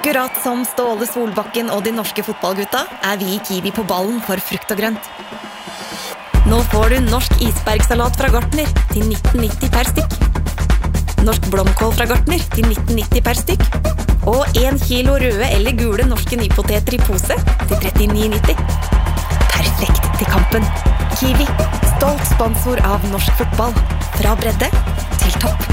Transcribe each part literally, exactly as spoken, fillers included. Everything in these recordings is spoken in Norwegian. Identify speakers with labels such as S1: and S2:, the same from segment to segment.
S1: Akkurat som Ståle Solbakken og de norske fotballgutta er vi i Kiwi på ballen for frukt og grønt. Nå får du norsk isbergsalat fra Gartner til nitten nitti per stykk. Norsk blomkål fra Gartner til nitten nitti per stykk. Og en kilo røde eller gule norske nypoteter i pose til trettini nitti. Perfekt til kampen. Kiwi, stolt sponsor av norsk fotball. Fra bredde til topp.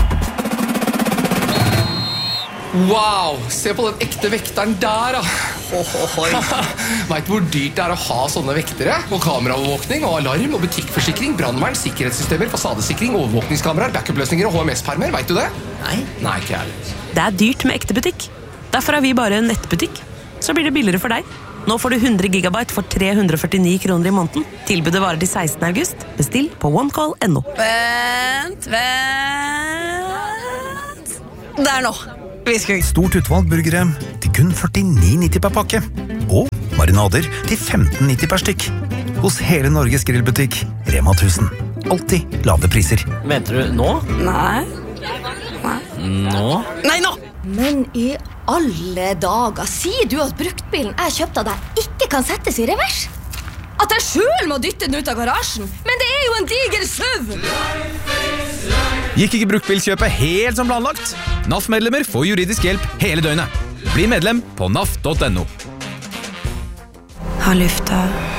S2: Wow, se på den ekte vekteren der da. Vet du hvor dyrt det er å ha sånne vektere? Og kameraovervåkning, og alarm, og butikkforsikring, brandvern, sikkerhetssystemer, fasadesikring, overvåkningskameraer, backup-løsninger og H M S-permer, vet du det?
S3: Nei.
S2: Nei, ikke jeg.
S4: Det er dyrt med ekte butikk. Derfor er vi bare en nettbutikk. Så blir det billigere for deg. Nå får du hundre gigabyte for tre hundre og førtini kroner i måneden. Tilbudet varer til sekstende august. Bestill på onecall punktum no.
S5: Vent, vent. Der nå.
S6: Stort utvalg burgere til kun førtini nitti per pakke. Og marinader til femten nitti per stykk. Hos hele Norges grillbutikk, Rema tusen. Alltid lave priser.
S3: Venter du nå?
S5: Nei. Nei.
S3: Nå?
S5: Nei, nå!
S7: Men i alle dager, sier du at bruktbilen jeg kjøpte av deg ikke kan settes i revers?
S5: At jeg selv må dytte den ut av garasjen? Men det er jo en diger søv!
S6: Gikk ikke bruktbilkjøpet helt som planlagt? N A F-medlemmer får juridisk hjelp hele døgnet. Bli medlem på N A F punktum no.
S4: Har lufta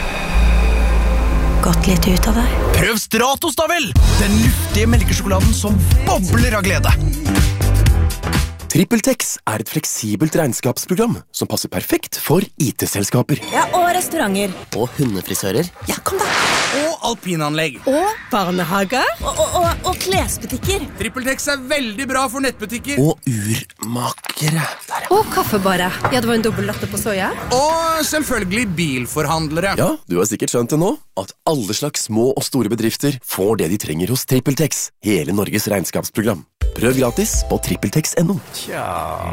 S4: gått litt ut av deg?
S6: Prøv Stratos da vel! Den luftige melkesjokoladen som bobler av glede.
S8: TrippelTex er et fleksibelt regnskapsprogram som passer perfekt for I T-selskaper.
S5: Ja, og restauranter.
S3: Og hundefrisører.
S5: Ja, kom da.
S6: Og alpinanlegg.
S5: Og barnehager. Og, og, og, og klesbutikker.
S6: TrippelTex er veldig bra for nettbutikker.
S8: Og urmakere. Der, ja.
S5: Og kaffebarer. Ja, det var en dobbelt latte på soja.
S6: Og selvfølgelig bilforhandlere.
S8: Ja, du har sikkert skjønt det nå, at alle slags små og store bedrifter får det de trenger hos TrippelTex, hele Norges regnskapsprogram. Prøv gratis på trippeltex punktum no.
S6: Tja...